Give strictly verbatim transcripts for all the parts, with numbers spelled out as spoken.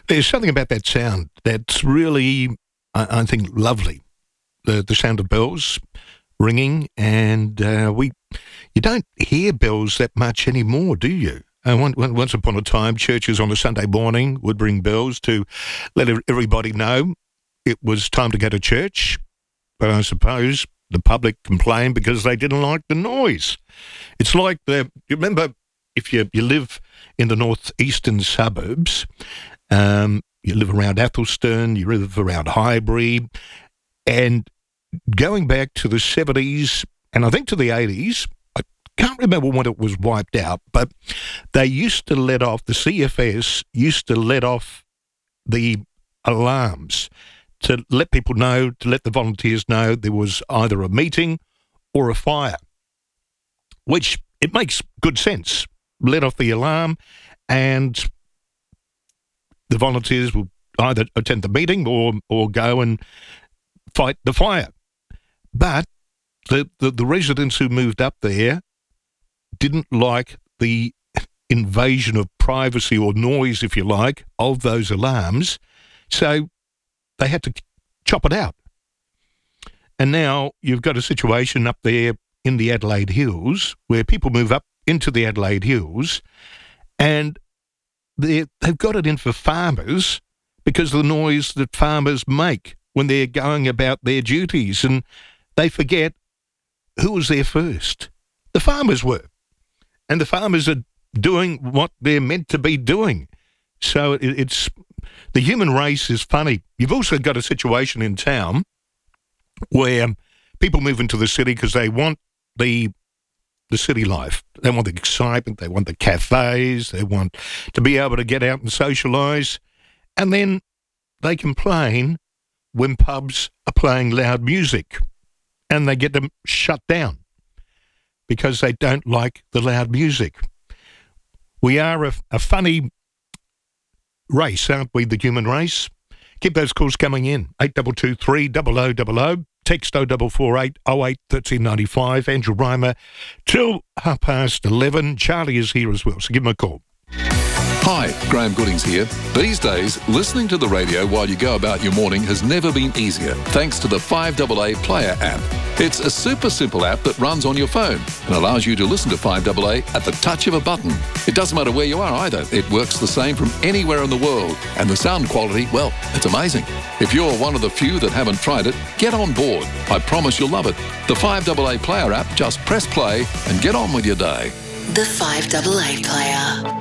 There's something about that sound that's really, I, I think, lovely. The the sound of bells ringing, and uh, we you don't hear bells that much anymore, do you? Uh, one, one, once upon a time, churches on a Sunday morning would ring bells to let everybody know it was time to go to church. But I suppose the public complained because they didn't like the noise. It's like the you remember if you you live in the northeastern suburbs. Um, you live around Athelstone, you live around Highbury, and going back to the seventies, and I think to the eighties, I can't remember when it was wiped out, but they used to let off, the C F S used to let off the alarms to let people know, to let the volunteers know there was either a meeting or a fire, which it makes good sense. Let off the alarm and the volunteers will either attend the meeting or or go and fight the fire. But the, the, the residents who moved up there didn't like the invasion of privacy or noise, if you like, of those alarms. So they had to chop it out. And now you've got a situation up there in the Adelaide Hills where people move up into the Adelaide Hills and They've got it in for farmers because of the noise that farmers make when they're going about their duties, and they forget who was there first. The farmers were, and the farmers are doing what they're meant to be doing. So it, it's the human race is funny. You've also got a situation in town where people move into the city because they want the the city life. They want the excitement, they want the cafes, they want to be able to get out and socialise, and then they complain when pubs are playing loud music and they get them shut down because they don't like the loud music. We are a, a funny race, aren't we, the human race? Keep those calls coming in. eight two two three, double oh double oh. Text oh four four eight oh eight one three nine five. Andrew Reimer till half past eleven. Charlie is here as well, so give him a call. Hi, Graham Goodings here. These days, listening to the radio while you go about your morning has never been easier, thanks to the five A A Player app. It's a super simple app that runs on your phone and allows you to listen to five A A at the touch of a button. It doesn't matter where you are either. It works the same from anywhere in the world. And the sound quality, well, it's amazing. If you're one of the few that haven't tried it, get on board. I promise you'll love it. The five A A Player app, just press play and get on with your day. The five A A Player.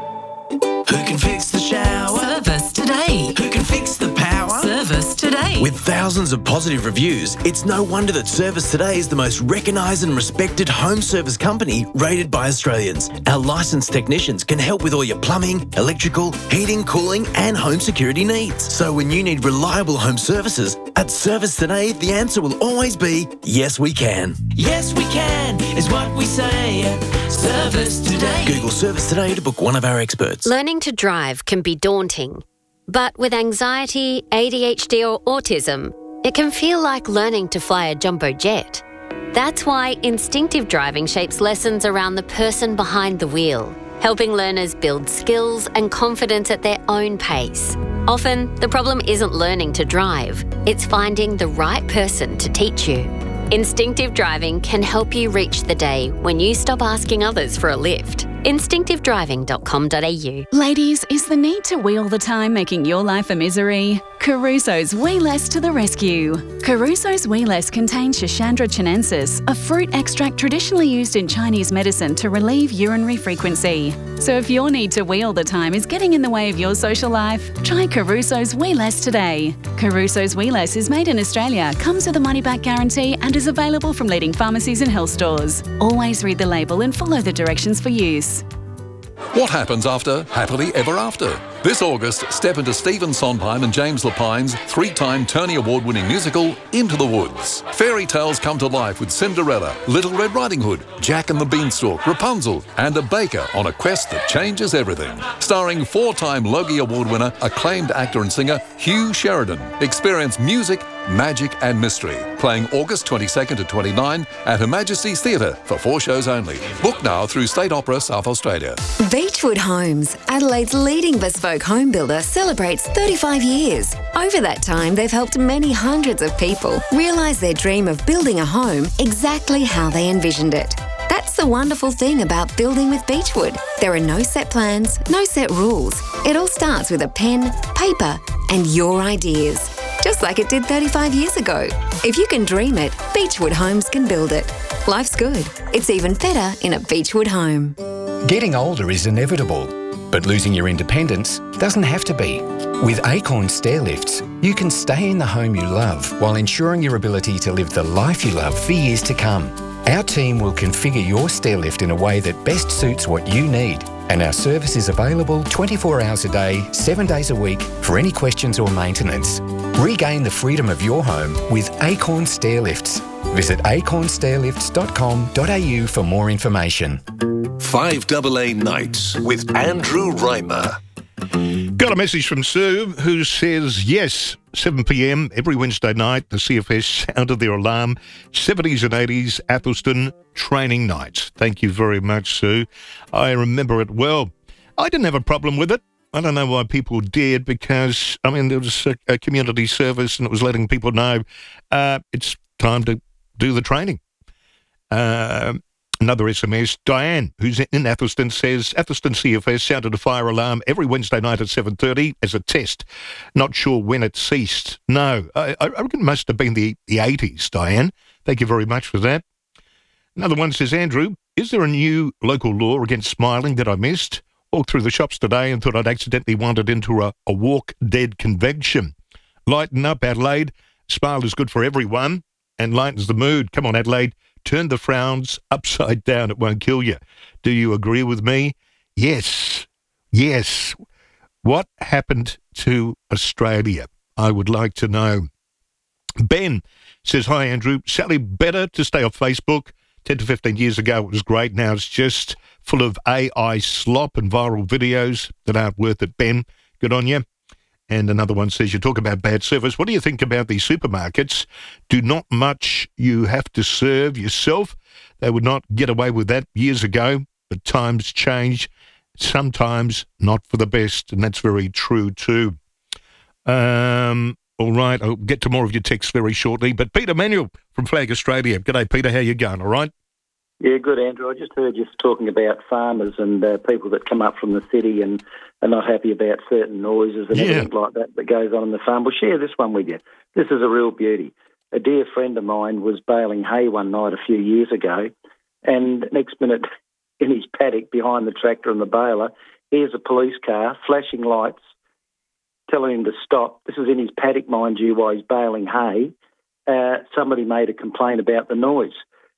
Who can fix the shower? Service today. Who can fix the power? Service today. With thousands of positive reviews, it's no wonder that Service Today is the most recognised and respected home service company rated by Australians. Our licensed technicians can help with all your plumbing, electrical, heating, cooling and home security needs. So when you need reliable home services, at Service Today, the answer will always be, yes we can. Yes we can is what we say at Service Today. Google Service Today to book one of our experts. Learning to drive can be daunting, but with anxiety, A D H D or autism, it can feel like learning to fly a jumbo jet. That's why instinctive driving shapes lessons around the person behind the wheel, helping learners build skills and confidence at their own pace. Often, the problem isn't learning to drive, it's finding the right person to teach you. Instinctive driving can help you reach the day when you stop asking others for a lift. instinctive driving dot com dot a u. Ladies, is the need to wheel the time making your life a misery? Caruso's Wee Less to the rescue. Caruso's Wee Less contains Schisandra chinensis, a fruit extract traditionally used in Chinese medicine to relieve urinary frequency. So if your need to wheel the time is getting in the way of your social life, try Caruso's Wee Less today. Caruso's Wee Less is made in Australia, comes with a money-back guarantee and is available from leading pharmacies and health stores. Always read the label and follow the directions for use. What happens after Happily Ever After? This August, step into Stephen Sondheim and James Lapine's three-time Tony Award-winning musical, Into the Woods. Fairy tales come to life with Cinderella, Little Red Riding Hood, Jack and the Beanstalk, Rapunzel, and a baker on a quest that changes everything. Starring four-time Logie Award winner, acclaimed actor and singer Hugh Sheridan. Experience music, magic and mystery. Playing August twenty-second to twenty-ninth at Her Majesty's Theatre for four shows only. Book now through State Opera South Australia. Beechwood Homes, Adelaide's leading bespoke Bespoke Home Builder celebrates thirty-five years. Over that time, they've helped many hundreds of people realise their dream of building a home exactly how they envisioned it. That's the wonderful thing about building with Beechwood. There are no set plans, no set rules. It all starts with a pen, paper, and your ideas. Just like it did thirty-five years ago. If you can dream it, Beechwood Homes can build it. Life's good. It's even better in a Beechwood home. Getting older is inevitable, but losing your independence doesn't have to be. With Acorn Stair Lifts, you can stay in the home you love while ensuring your ability to live the life you love for years to come. Our team will configure your stair lift in a way that best suits what you need, and our service is available twenty-four hours a day, seven days a week for any questions or maintenance. Regain the freedom of your home with Acorn Stair Lifts. Visit acorn stair lifts dot com dot a u for more information. five A A Nights with Andrew Reimer. Got a message from Sue who says, yes, seven p.m. every Wednesday night, the C F S sounded their alarm. seventies and eighties Athelston training nights. Thank you very much, Sue. I remember it well. I didn't have a problem with it. I don't know why people did, because, I mean, there was a, a community service and it was letting people know uh, it's time to do the training. Uh, another S M S, Diane, who's in Athelston, says, Athelston C F S sounded a fire alarm every Wednesday night at seven thirty as a test. Not sure when it ceased. No, I, I reckon it must have been the, the eighties, Diane. Thank you very much for that. Another one says, Andrew, is there a new local law against smiling that I missed? Walked through the shops today and thought I'd accidentally wandered into a, a walk dead convention. Lighten up, Adelaide. Smile is good for everyone and lightens the mood. Come on, Adelaide. Turn the frowns upside down. It won't kill you. Do you agree with me? Yes. Yes. What happened to Australia? I would like to know. Ben says, hi, Andrew. Sally, better to stay off Facebook. ten to fifteen years ago, it was great. Now it's just full of A I slop and viral videos that aren't worth it, Ben. Good on you. And another one says, you talk about bad service. What do you think about these supermarkets? Do not much you have to serve yourself. They would not get away with that years ago, but times change, sometimes not for the best, and that's very true too. Um, all right, I'll get to more of your texts very shortly, but Peter Manuel from Flag Australia. G'day, Peter. How you going, all right? Yeah, good, Andrew. I just heard you talking about farmers and uh, people that come up from the city and are not happy about certain noises and yeah. everything like that that goes on in the farm. We'll share this one with you. This is a real beauty. A dear friend of mine was baling hay one night a few years ago, and next minute in his paddock behind the tractor and the baler, here's a police car, flashing lights, telling him to stop. This is in his paddock, mind you, while he's baling hay. Uh, somebody made a complaint about the noise.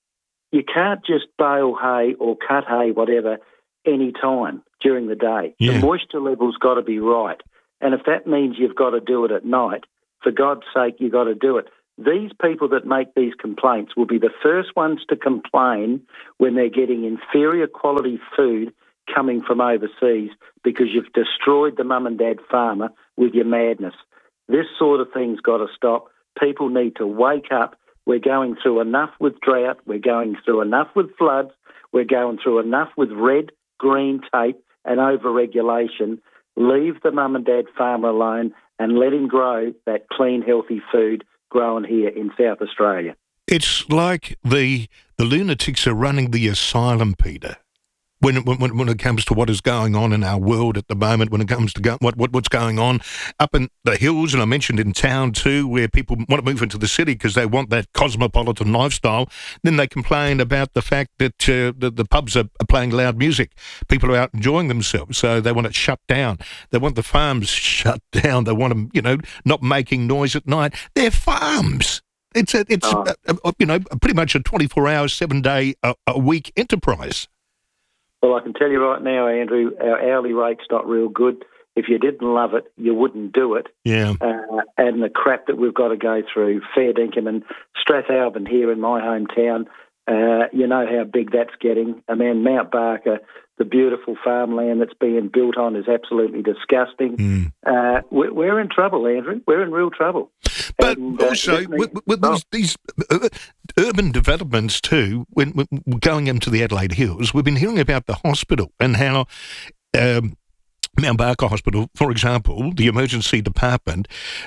You can't just bale hay or cut hay, whatever, any time during the day. Yeah. The moisture level's got to be right. And if that means you've got to do it at night, for God's sake, you've got to do it. These people that make these complaints will be the first ones to complain when they're getting inferior quality food coming from overseas because you've destroyed the mum and dad farmer with your madness. This sort of thing's got to stop. People need to wake up. We're going through enough with drought. We're going through enough with floods. We're going through enough with red, green tape and over-regulation. Leave the mum and dad farmer alone and let him grow that clean, healthy food grown here in South Australia. It's like the the lunatics are running the asylum, Peter. When, when when it comes to what is going on in our world at the moment, when it comes to go, what, what what's going on up in the hills, and I mentioned in town too, where people want to move into the city because they want that cosmopolitan lifestyle, then they complain about the fact that uh, the, the pubs are, are playing loud music. People are out enjoying themselves, so they want it shut down. They want the farms shut down. They want them, you know, not making noise at night. They're farms. It's a, it's oh. a, a, you know, pretty much a twenty-four hour, seven day a, a week enterprise. Well, I can tell you right now, Andrew, our hourly rate's not real good. If you didn't love it, you wouldn't do it. Yeah. Uh, and the crap that we've got to go through, Fair Dinkum and Strathalbyn here in my hometown, uh, you know how big that's getting. I mean, Mount Barker, the beautiful farmland that's being built on is absolutely disgusting. Mm. Uh, we're, we're in trouble, Andrew. We're in real trouble. But and, also, uh, with, with these, these uh, urban developments too, when, when going into the Adelaide Hills, we've been hearing about the hospital and how um, Mount Barker Hospital, for example, the emergency department,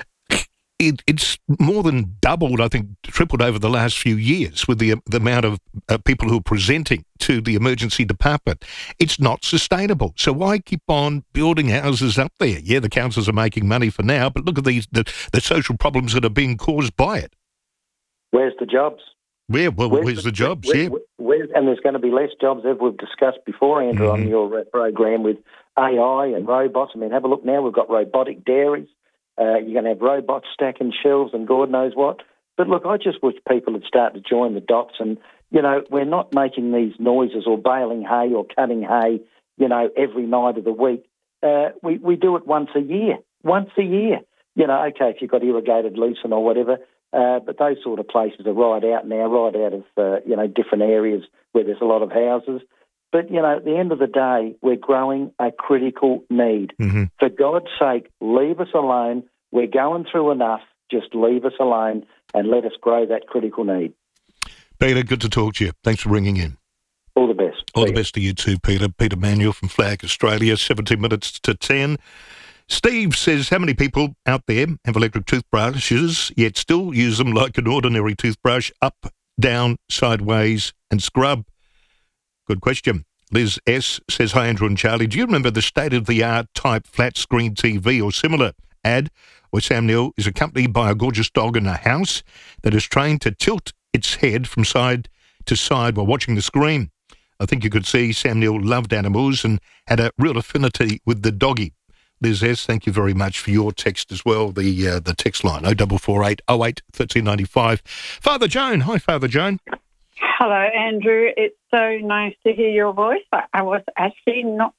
it, it's more than doubled, I think, tripled over the last few years with the, the amount of uh, people who are presenting to the emergency department. It's not sustainable. So why keep on building houses up there? Yeah, the councils are making money for now, but look at these the, the social problems that are being caused by it. Where's the jobs? Where? Well, where's, where's the, the jobs? Where, yeah. Where, where, and there's going to be less jobs, as we've discussed before, Andrew, mm-hmm. on your uh, program with A I and robots. I mean, have a look now. We've got robotic dairies. Uh, you're going to have robots stacking shelves and God knows what. But look, I just wish people would start to join the dots. And, you know, we're not making these noises or baling hay or cutting hay, you know, every night of the week. Uh, we, we do it once a year. Once a year. You know, okay, if you've got irrigated lucerne or whatever, uh, but those sort of places are right out now, right out of, uh, you know, different areas where there's a lot of houses. But, you know, at the end of the day, we're growing a critical need. Mm-hmm. For God's sake, leave us alone. We're going through enough. Just leave us alone and let us grow that critical need. Peter, good to talk to you. Thanks for ringing in. All the best. All the best to you too, Peter. Peter Manuel from Flag Australia, seventeen minutes to ten. Steve says, how many people out there have electric toothbrushes, yet still use them like an ordinary toothbrush, up, down, sideways, and scrub? Good question. Liz S. says, hi, Andrew and Charlie. Do you remember the state-of-the-art type flat-screen T V or similar ad where Sam Neill is accompanied by a gorgeous dog in a house that is trained to tilt its head from side to side while watching the screen? I think you could see Sam Neill loved animals and had a real affinity with the doggy. Liz S., thank you very much for your text as well, the uh, the text line, oh four four eight oh eight one three nine five. Father Joan. Hi, Father Joan. Hello, Andrew. It's so nice to hear your voice. I, I was actually not,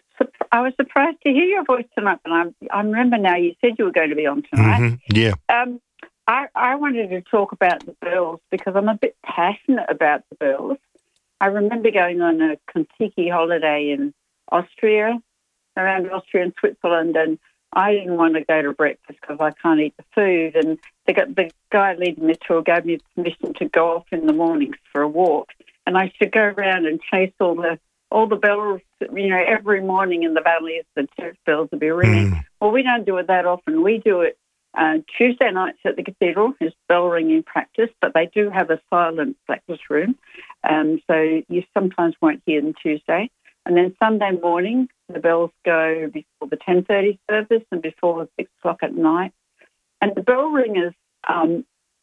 I was surprised to hear your voice tonight, but I, I remember now you said you were going to be on tonight. Mm-hmm. Yeah. Um, I, I wanted to talk about the Bearls because I'm a bit passionate about the Bearls. I remember going on a Contiki holiday in Austria, around Austria and Switzerland, and I didn't want to go to breakfast because I can't eat the food. And the, the guy leading the tour gave me permission to go off in the mornings for a walk, and I should go around and chase all the all the bells, you know, every morning in the valleys, the church bells would be ringing. Mm. Well, we don't do it that often. We do it uh, Tuesday nights at the cathedral, is bell ringing practice, but they do have a silent breakfast room, um, so you sometimes won't hear them Tuesday. And then Sunday morning, the bells go before the ten thirty service and before six o'clock at night. And the bell ringers, um,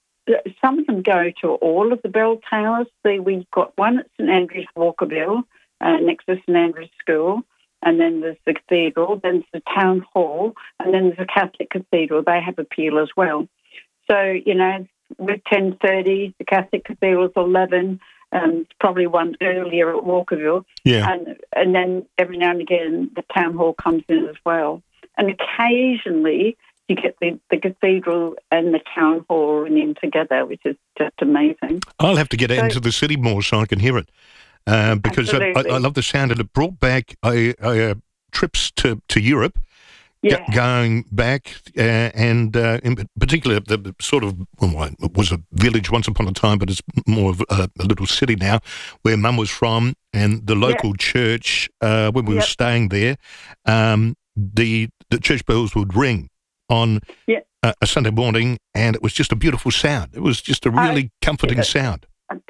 some of them go to all of the bell towers. See, we've got one at St Andrew's Walkerville, uh, next to St Andrew's School, and then there's the cathedral, then there's the town hall, and then there's the Catholic cathedral. They have a peal as well. So, you know, with ten thirty, the Catholic cathedral's eleven, Um, probably one earlier at Walkerville. Yeah. And, and then every now and again the town hall comes in as well. And occasionally you get the, the cathedral and the town hall ringing together, which is just amazing. I'll have to get so, into the city more so I can hear it uh, because I, I love the sound, and it brought back uh, uh, trips to, to Europe. Yeah. G- going back, uh, and uh, in particular, the, the sort of, well, it was a village once upon a time, but it's more of a, a little city now, where Mum was from, and the local yeah. church, uh, when we yep. were staying there, um, the the church bells would ring on yeah. a, a Sunday morning, and it was just a beautiful sound. It was just a really uh, comforting yeah. sound.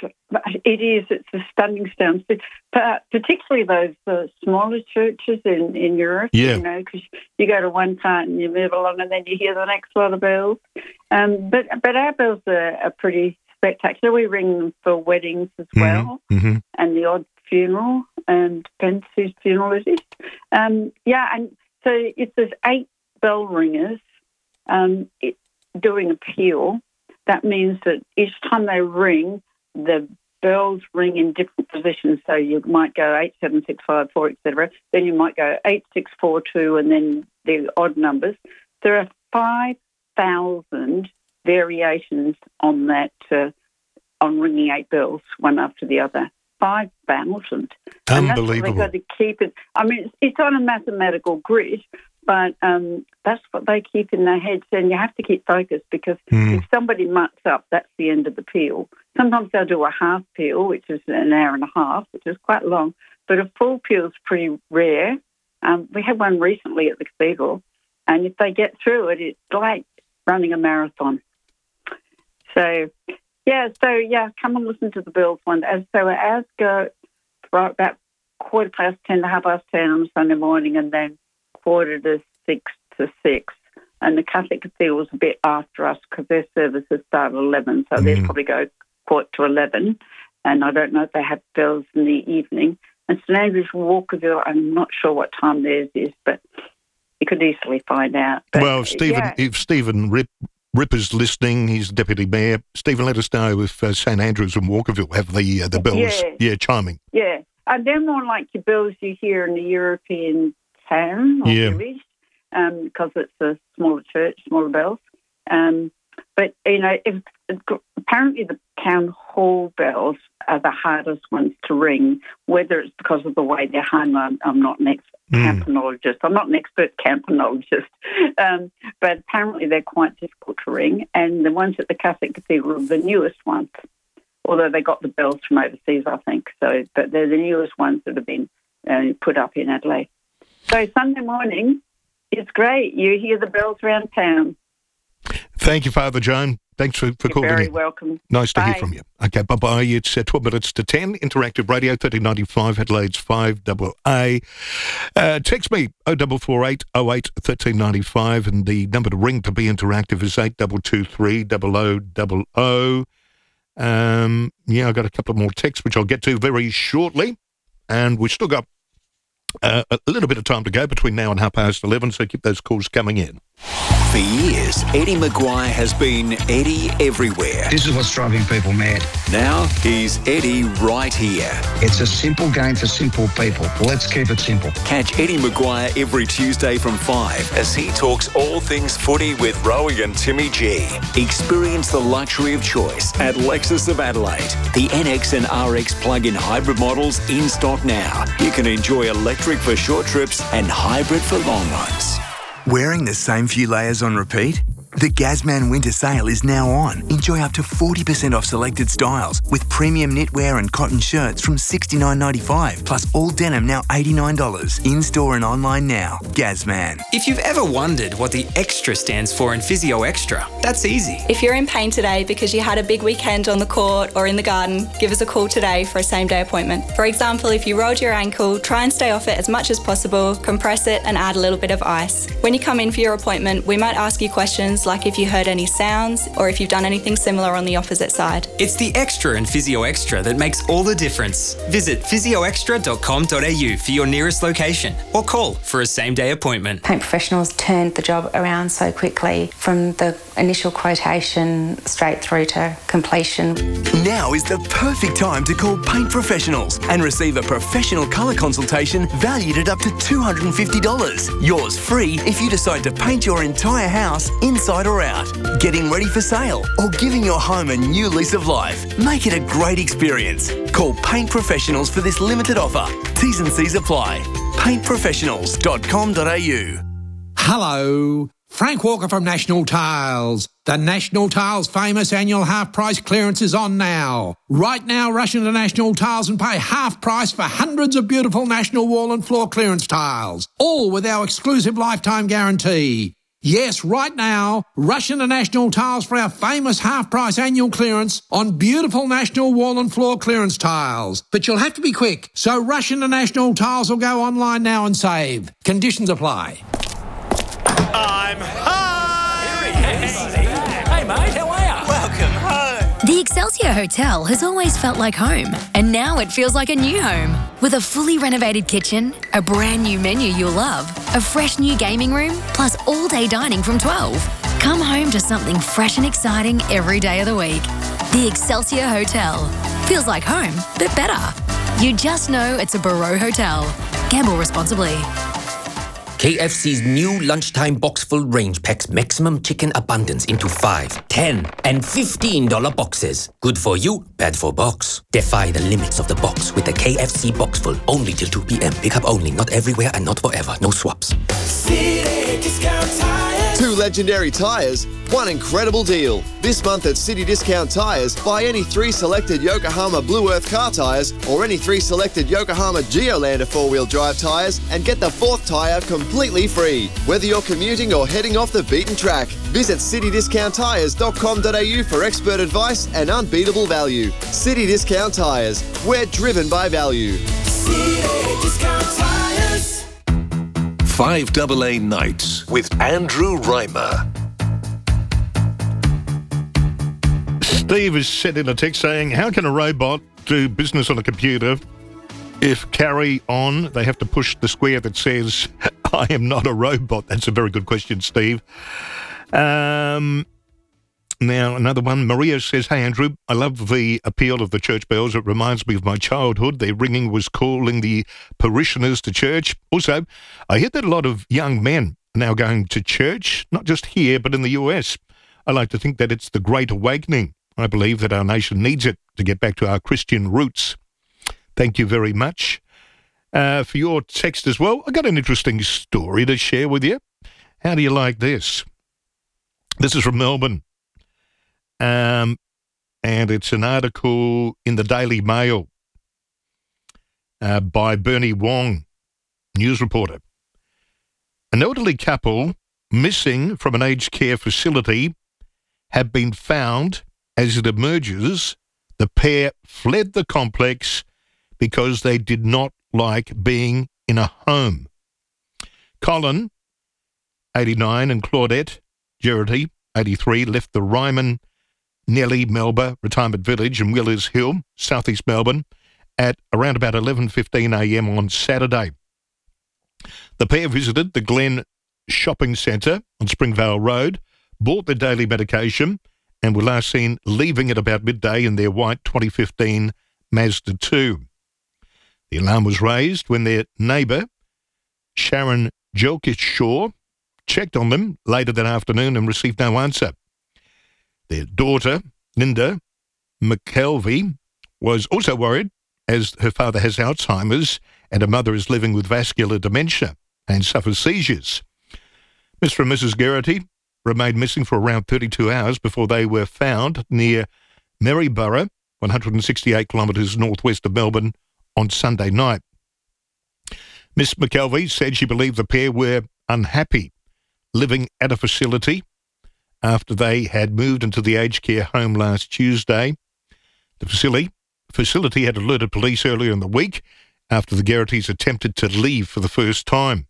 It is. It's a stunning sound, but particularly those uh, smaller churches in, in Europe, yeah. you know, because you go to one part and you move along and then you hear the next lot of bells. Um, but but our bells are, are pretty spectacular. We ring them for weddings as well, mm-hmm. and the odd funeral, and depends whose funeral it is. Um, yeah, and so if there's eight bell ringers um, it, doing a peal, that means that each time they ring, the bells ring in different positions. So you might go eight, seven, six, five, four, et cetera. Then you might go eight, six, four, two, and then the odd numbers. There are five thousand variations on that, uh, on ringing eight bells, one after the other. Five thousand. Unbelievable. And that's what they've got to keep it. I mean, it's, it's on a mathematical grid, but um, that's what they keep in their heads, and you have to keep focused because mm. if somebody mucks up, that's the end of the peal. Sometimes they'll do a half peal, which is an hour and a half, which is quite long, but a full peal is pretty rare, Um, we had one recently at the cathedral, and if they get through it, it's like running a marathon. So, yeah, so, yeah, come and listen to the Bells one. And so ours go right about quarter past ten to half past ten on Sunday morning, and then quarter to six to six. And the Catholic Cathedral's a bit after us because their services start at eleven, so mm. they'd probably go quarter to eleven. And I don't know if they have bells in the evening. And St Andrew's Walkerville, I'm not sure what time theirs is, but you could easily find out. But, well, Stephen, yeah. if Stephen Rip, Ripper's listening, he's Deputy Mayor. Stephen, let us know if uh, St Andrew's and Walkerville have the uh, the bells, yeah. yeah, chiming. Yeah, and they're more like your bells you hear in the European town or yeah. village, um, because it's a smaller church, smaller bells. Um, but, you know, if, apparently the town hall bells are the hardest ones to ring, whether it's because of the way they're hung. I'm, I'm not an expert mm. campanologist. I'm not an expert campanologist. Um, but apparently they're quite difficult to ring. And the ones at the Catholic Cathedral are the newest ones, although they got the bells from overseas, I think. So, but they're the newest ones that have been uh, put up in Adelaide. So Sunday morning, it's great. You hear the bells around town. Thank you, Father Joan. Thanks for, for You're calling very in. welcome. Nice to Bye. hear from you. Okay, bye-bye. It's uh, twelve minutes to ten. Interactive Radio, thirteen ninety-five, Adelaide's five double A. Uh, text me, oh four four eight oh eight thirteen ninety-five, and the number to ring to be interactive is eight two two three double oh double oh. Um, yeah, I've got a couple more texts, which I'll get to very shortly. And we've still got uh, a little bit of time to go between now and half past eleven, so keep those calls coming in. For years, Eddie Maguire has been Eddie everywhere. This is what's driving people mad. Now he's Eddie right here. It's a simple game for simple people. Let's keep it simple. Catch Eddie Maguire every Tuesday from five as he talks all things footy with Rowie and Timmy G. Experience the luxury of choice at Lexus of Adelaide. The N X and R X plug-in hybrid models in stock now. You can enjoy electric for short trips and hybrid for long ones. Wearing the same few layers on repeat? The Gazman Winter Sale is now on. Enjoy up to forty percent off selected styles with premium knitwear and cotton shirts from sixty-nine ninety-five, plus all denim now eighty-nine dollars. In-store and online now. Gazman. If you've ever wondered what the extra stands for in Physio Extra, that's easy. If you're in pain today because you had a big weekend on the court or in the garden, give us a call today for a same-day appointment. For example, if you rolled your ankle, try and stay off it as much as possible, compress it and add a little bit of ice. When you come in for your appointment, we might ask you questions like if you heard any sounds or if you've done anything similar on the opposite side. It's the extra in Physio Extra that makes all the difference. Visit physio extra dot com dot a u for your nearest location or call for a same-day appointment. Paint Professionals turned the job around so quickly from the initial quotation straight through to completion. Now is the perfect time to call Paint Professionals and receive a professional colour consultation valued at up to two hundred fifty dollars. Yours free if you decide to paint your entire house inside or out, getting ready for sale, or giving your home a new lease of life. Make it a great experience. Call Paint Professionals for this limited offer. T's and C's apply. paint professionals dot com dot a u. Hello, Frank Walker from National Tiles. The National Tiles famous annual half-price clearance is on now. Right now, rush into National Tiles and pay half price for hundreds of beautiful National wall and floor clearance tiles, all with our exclusive lifetime guarantee. Yes, right now, rush into National Tiles for our famous half-price annual clearance on beautiful National wall and floor clearance tiles. But you'll have to be quick, so rush into National Tiles or go online now and save. Conditions apply. I'm home! Hey, mate, how are you? Welcome home. The Excelsior Hotel has always felt like home, and now it feels like a new home. With a fully renovated kitchen, a brand new menu you'll love, a fresh new gaming room, plus all-day dining from twelve. Come home to something fresh and exciting every day of the week. The Excelsior Hotel. Feels like home, but better. You just know it's a Barreau Hotel. Gamble responsibly. K F C's new lunchtime box-full range packs maximum chicken abundance into five, ten, and fifteen dollar boxes. Good for you, bad for box. Defy the limits of the box with the K F C box-full only till two p.m. Pick up only, not everywhere and not forever. No swaps. City Discount Tire. Two legendary tyres, one incredible deal. This month at City Discount Tyres, buy any three selected Yokohama Blue Earth car tyres or any three selected Yokohama Geolander four-wheel drive tyres and get the fourth tyre completely free. Whether you're commuting or heading off the beaten track, visit city discount tyres dot com dot a u for expert advice and unbeatable value. City Discount Tyres, we're driven by value. City Discount Tyres. five A A Nights with Andrew Reimer. Steve is sent in a text saying, how can a robot do business on a computer if carry on they have to push the square that says, I am not a robot? That's a very good question, Steve. Um, now, another one. Maria says, hey, Andrew, I love the appeal of the church bells. It reminds me of my childhood. Their ringing was calling the parishioners to church. Also, I hear that a lot of young men are now going to church, not just here, but in the U S. I like to think that it's the Great Awakening. I believe that our nation needs it to get back to our Christian roots. Thank you very much uh, for your text as well. I got an interesting story to share with you. How do you like this? This is from Melbourne. Um, and it's an article in the Daily Mail uh, by Bernie Wong, news reporter. An elderly couple missing from an aged care facility have been found. As it emerges, the pair fled the complex because they did not like being in a home. Colin, eighty-nine, and Claudette Geraghty, eighty-three, left the Ryman Nellie Melba Retirement Village in Willers Hill, southeast Melbourne, at around about eleven fifteen a m on Saturday. The pair visited the Glen Shopping Centre on Springvale Road, bought their daily medication, and were last seen leaving at about midday in their white twenty fifteen Mazda two. The alarm was raised when their neighbour, Sharon Jelkishaw, checked on them later that afternoon and received no answer. Their daughter, Linda McKelvey, was also worried, as her father has Alzheimer's and her mother is living with vascular dementia and suffers seizures. Mister and Missus Geraghty remained missing for around thirty-two hours before they were found near Maryborough, one hundred sixty-eight kilometres northwest of Melbourne, on Sunday night. Miss McKelvey said she believed the pair were unhappy living at a facility after they had moved into the aged care home last Tuesday. The facility, facility had alerted police earlier in the week after the Geraghty's attempted to leave for the first time.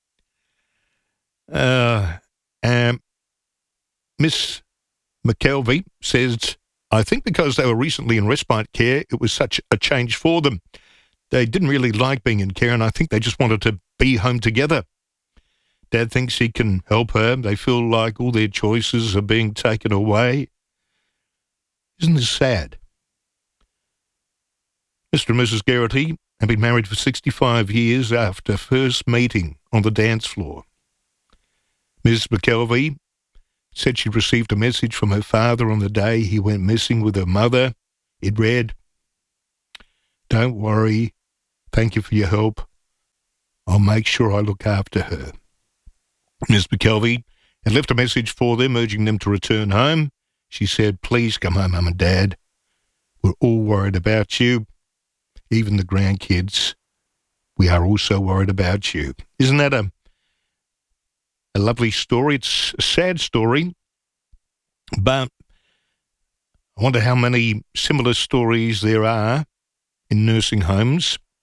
Uh, um, Miss McKelvey says, I think because they were recently in respite care, it was such a change for them. They didn't really like being in care, and I think they just wanted to be home together. Dad thinks he can help her. They feel like all their choices are being taken away. Isn't this sad? Mister and Missus Geraghty have been married for sixty-five years after first meeting on the dance floor. Miss McKelvey said she received a message from her father on the day he went missing with her mother. It read, "Don't worry. Thank you for your help. I'll make sure I look after her." Miss McKelvey had left a message for them, urging them to return home. She said, "Please come home, Mum and Dad. We're all worried about you. Even the grandkids. We are also worried about you." Isn't that a a lovely story? It's a sad story, but I wonder how many similar stories there are in nursing homes.